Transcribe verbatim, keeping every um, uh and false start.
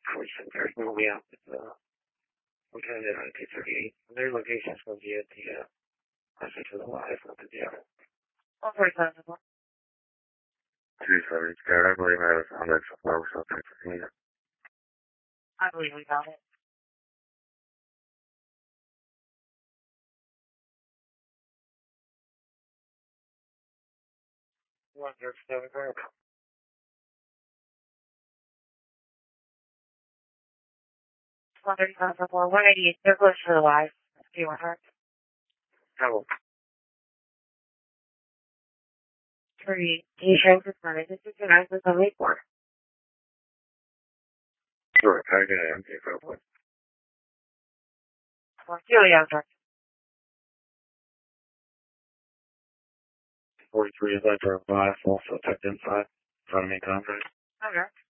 forty-seven thirty. We'll be out at the hotel there on two thirty-eight. Their location's going to be at the, uh, closer to the live with the deal. one forty-seven support. two seventy, I believe I was on that support or something for me. I believe we got it. one thirty-seven, go ahead. one thirty-seven support. one eighty-eight. They're close to the live. Do you want her? Hello. Three. T-shirt is money. This is your nine seven eight four. Sure, I get it. I'm here for a point. Well, Julia, sir. forty-three is like our five, also tucked inside. Front of me contract. Okay.